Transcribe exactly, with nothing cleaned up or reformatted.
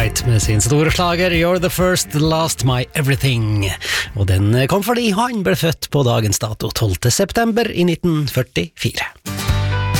White med sin store slager You're the first, last, my everything. Og den kom fordi han ble født på dagens dato tolvte september i nitten førtifire.